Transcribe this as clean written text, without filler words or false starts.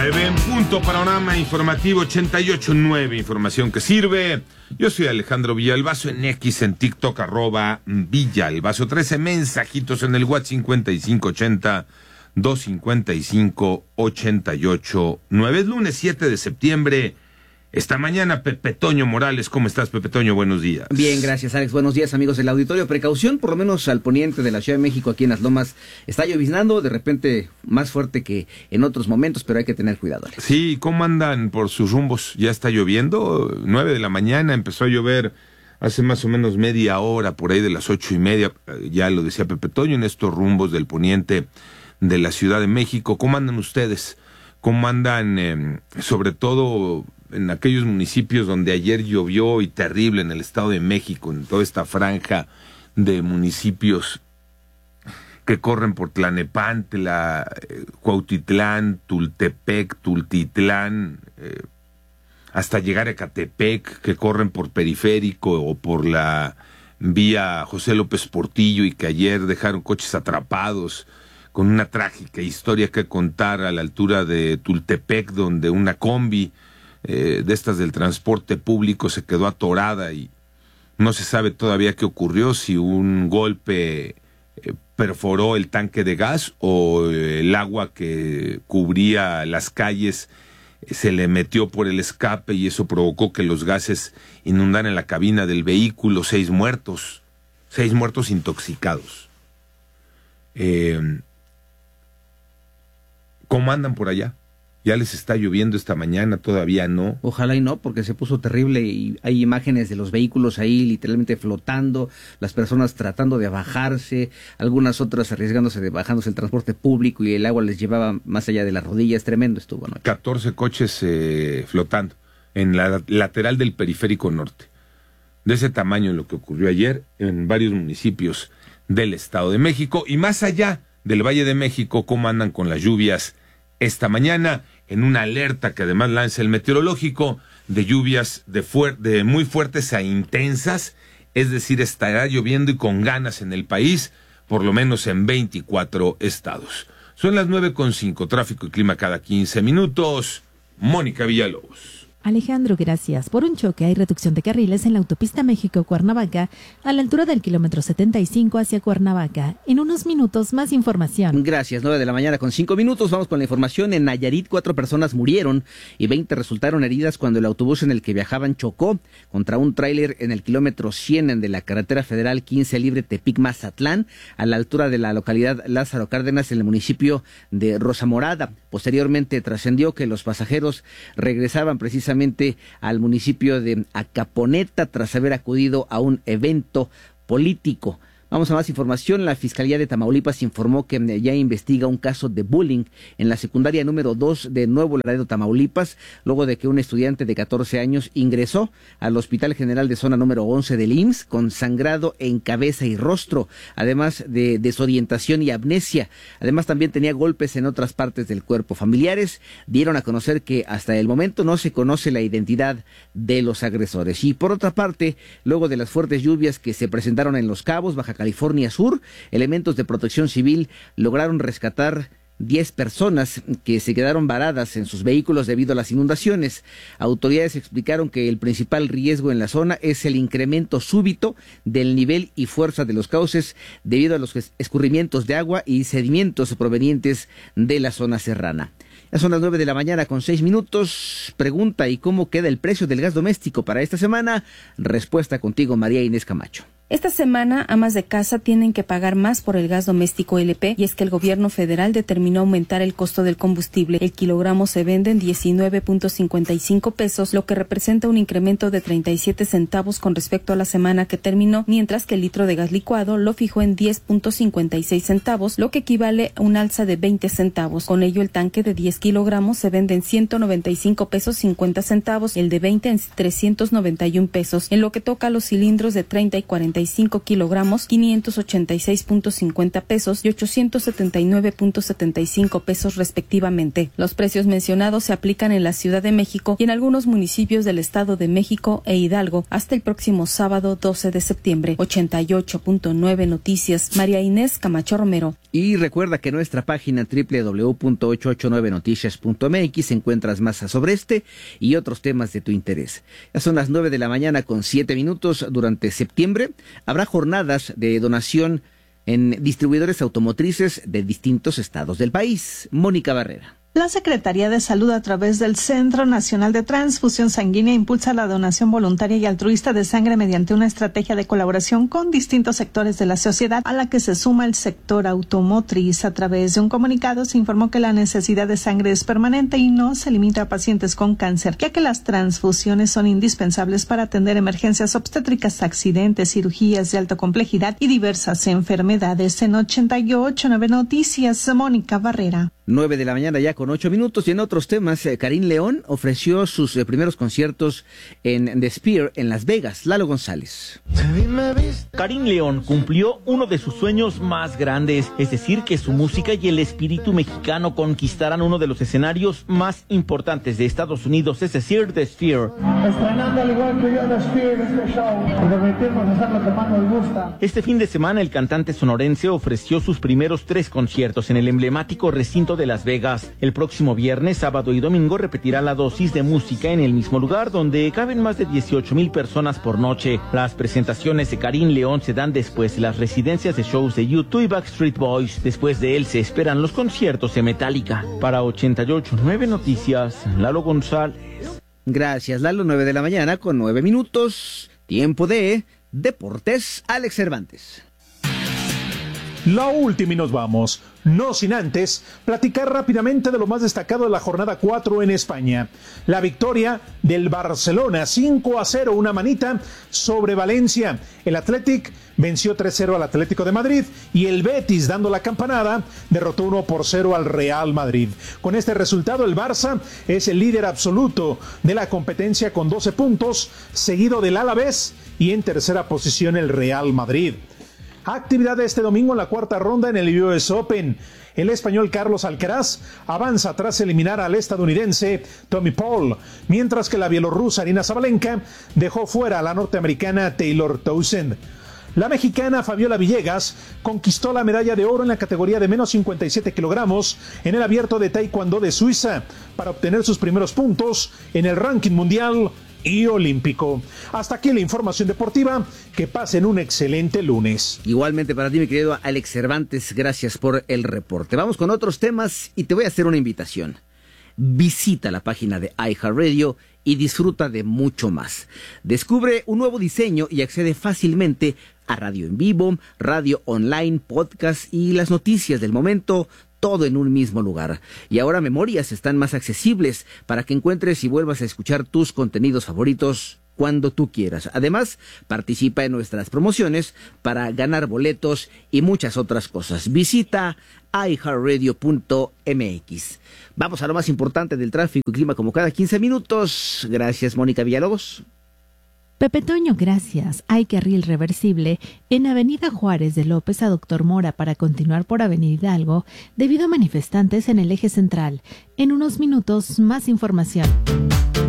En punto, panorama informativo 88.9, información que sirve. Yo soy Alejandro Villalbazo en X, en TikTok, @Villalbazo. 13 mensajitos en el WhatsApp 5580-255-88-9. Es lunes 7 de septiembre. Esta mañana, Pepe Toño Morales. ¿Cómo estás, Pepe Toño? Buenos días. Bien, gracias, Alex. Buenos días, amigos del auditorio. Precaución, por lo menos al poniente de la Ciudad de México, aquí en Las Lomas. Está lloviznando, de repente más fuerte que en otros momentos, pero hay que tener cuidado, Alex. Sí, ¿cómo andan por sus rumbos? ¿Ya está lloviendo? 9 de la mañana empezó a llover hace más o menos media hora, por ahí de las 8:30. Ya lo decía Pepe Toño, en estos rumbos del poniente de la Ciudad de México. ¿Cómo andan ustedes? ¿Cómo andan, sobre todo en aquellos municipios donde ayer llovió y terrible, en el Estado de México, en toda esta franja de municipios que corren por Tlanepantla, Cuautitlán, Tultepec, Tultitlán, hasta llegar a Ecatepec, que corren por Periférico o por la vía José López Portillo y que ayer dejaron coches atrapados, con una trágica historia que contar a la altura de Tultepec, donde una combi de estas del transporte público se quedó atorada y no se sabe todavía qué ocurrió, si un golpe perforó el tanque de gas o el agua que cubría las calles se le metió por el escape y eso provocó que los gases inundaran la cabina del vehículo. 6 muertos intoxicados. ¿Cómo andan por allá? ¿Ya les está lloviendo esta mañana? ¿Todavía no? Ojalá y no, porque se puso terrible y hay imágenes de los vehículos ahí literalmente flotando, las personas tratando de bajarse, algunas otras arriesgándose de bajándose el transporte público y el agua les llevaba más allá de las rodillas. Tremendo estuvo, ¿no? 14 coches flotando en la lateral del Periférico Norte. De ese tamaño lo que ocurrió ayer en varios municipios del Estado de México y más allá del Valle de México. ¿Cómo andan con las lluvias esta mañana? En una alerta que además lanza el meteorológico de lluvias de muy fuertes a intensas, es decir, estará lloviendo y con ganas en el país, por lo menos en 24 estados. Son las 9:05, tráfico y clima cada 15 minutos. Mónica Villalobos. Alejandro, gracias. Por un choque hay reducción de carriles en la autopista México-Cuernavaca a la altura del kilómetro 75 hacia Cuernavaca. En unos minutos, más información. Gracias, 9 de la mañana con 5 minutos. Vamos con la información. En Nayarit, 4 personas murieron y 20 resultaron heridas cuando el autobús en el que viajaban chocó contra un tráiler en el kilómetro 100 de la carretera federal 15 libre Tepic-Mazatlán, a la altura de la localidad Lázaro Cárdenas, en el municipio de Rosamorada. Posteriormente trascendió que los pasajeros regresaban precisamente al municipio de Acaponeta tras haber acudido a un evento político. Vamos a más información. La Fiscalía de Tamaulipas informó que ya investiga un caso de bullying en la secundaria número 2 de Nuevo Laredo, Tamaulipas, luego de que un estudiante de 14 años ingresó al Hospital General de Zona número 11 del IMSS con sangrado en cabeza y rostro, además de desorientación y amnesia. Además, también tenía golpes en otras partes del cuerpo. Familiares dieron a conocer que hasta el momento no se conoce la identidad de los agresores. Y por otra parte, luego de las fuertes lluvias que se presentaron en Los Cabos, Baja California Sur, elementos de protección civil lograron rescatar 10 personas que se quedaron varadas en sus vehículos debido a las inundaciones. Autoridades explicaron que el principal riesgo en la zona es el incremento súbito del nivel y fuerza de los cauces debido a los escurrimientos de agua y sedimentos provenientes de la zona serrana. Ya son las 9 de la mañana con 6 minutos. Pregunta: ¿y cómo queda el precio del gas doméstico para esta semana? Respuesta contigo, María Inés Camacho. Esta semana, amas de casa tienen que pagar más por el gas doméstico LP, y es que el gobierno federal determinó aumentar el costo del combustible. El kilogramo se vende en 19.55 pesos, lo que representa un incremento de 37 centavos con respecto a la semana que terminó, mientras que el litro de gas licuado lo fijó en 10.56 centavos, lo que equivale a un alza de 20 centavos. Con ello, el tanque de 10 kilogramos se vende en 195 pesos 50 centavos, el de 20 en 391 pesos, en lo que toca a los cilindros de 30 y 40 85 kilogramos, 586.50 pesos y 879.75 pesos respectivamente. Los precios mencionados se aplican en la Ciudad de México y en algunos municipios del Estado de México e Hidalgo hasta el próximo sábado 12 de septiembre. 88.9 Noticias, María Inés Camacho Romero. Y recuerda que en nuestra página www.889noticias.mx encuentras más sobre este y otros temas de tu interés. Ya son las 9:07 Durante septiembre habrá jornadas de donación en distribuidores automotrices de distintos estados del país. Mónica Barrera. La Secretaría de Salud, a través del Centro Nacional de Transfusión Sanguínea, impulsa la donación voluntaria y altruista de sangre mediante una estrategia de colaboración con distintos sectores de la sociedad, a la que se suma el sector automotriz. A través de un comunicado se informó que la necesidad de sangre es permanente y no se limita a pacientes con cáncer, ya que las transfusiones son indispensables para atender emergencias obstétricas, accidentes, cirugías de alta complejidad y diversas enfermedades. En 88.9 Noticias, Mónica Barrera. 9:00 ya con 8 minutos. Y en otros temas, Karim León ofreció sus primeros conciertos en The Sphere en Las Vegas. Lalo González. Karim León cumplió uno de sus sueños más grandes, es decir, que su música y el espíritu mexicano conquistaran uno de los escenarios más importantes de Estados Unidos, es decir, The Sphere. Estrenando al igual que yo The Sphere, este show, y permitirnos hacer lo que más nos gusta. Este fin de semana el cantante sonorense ofreció sus primeros 3 conciertos en el emblemático recinto de Las Vegas. El próximo viernes, sábado y domingo repetirá la dosis de música en el mismo lugar, donde caben más de 18,000 personas por noche. Las presentaciones de Karim León se dan después de las residencias de shows de U2 y Backstreet Boys. Después de él se esperan los conciertos de Metallica. Para 88.9 Noticias, Lalo González. Gracias, Lalo. 9:00 con 9 minutos. Tiempo de Deportes. Alex Cervantes. La última y nos vamos, no sin antes platicar rápidamente de lo más destacado de la jornada 4 en España. La victoria del Barcelona 5-0, una manita sobre Valencia. El Athletic venció 3-0 al Atlético de Madrid y el Betis, dando la campanada, derrotó 1-0 al Real Madrid. Con este resultado, el Barça es el líder absoluto de la competencia con 12 puntos, seguido del Alavés y en tercera posición el Real Madrid. Actividad de este domingo en la cuarta ronda en el US Open. El español Carlos Alcaraz avanza tras eliminar al estadounidense Tommy Paul, mientras que la bielorrusa Aryna Sabalenka dejó fuera a la norteamericana Taylor Townsend. La mexicana Fabiola Villegas conquistó la medalla de oro en la categoría de menos 57 kilogramos en el abierto de Taekwondo de Suiza para obtener sus primeros puntos en el ranking mundial y olímpico. Hasta aquí la información deportiva. Que pasen un excelente lunes. Igualmente para ti, mi querido Alex Cervantes, gracias por el reporte. Vamos con otros temas y te voy a hacer una invitación. Visita la página de iHeartRadio y disfruta de mucho más. Descubre un nuevo diseño y accede fácilmente a radio en vivo, radio online, podcast y las noticias del momento, todo en un mismo lugar. Y ahora memorias están más accesibles para que encuentres y vuelvas a escuchar tus contenidos favoritos cuando tú quieras. Además, participa en nuestras promociones para ganar boletos y muchas otras cosas. Visita iHeartRadio.mx. Vamos a lo más importante del tráfico y clima como cada 15 minutos. Gracias, Mónica Villalobos. Pepe Toño, gracias. Hay carril reversible en Avenida Juárez de López a Doctor Mora para continuar por Avenida Hidalgo debido a manifestantes en el eje central. En unos minutos, más información.